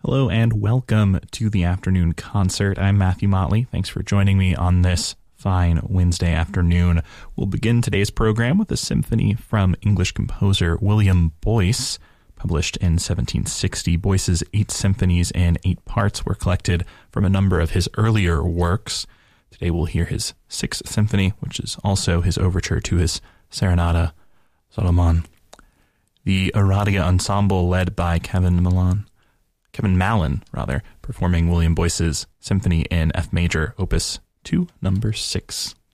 Hello and welcome to the afternoon concert. I'm Matthew Motley. Thanks for joining me on this fine Wednesday afternoon. We'll begin today's program with a symphony from English composer William Boyce. Published in 1760, Boyce's 8 symphonies and 8 parts were collected from a number of his earlier works. Today we'll hear his 6th symphony, which is also his overture to his Serenata Solomon. The Aradia Ensemble, led by Kevin Mallon, performing William Boyce's symphony in F major, opus 2, number 6.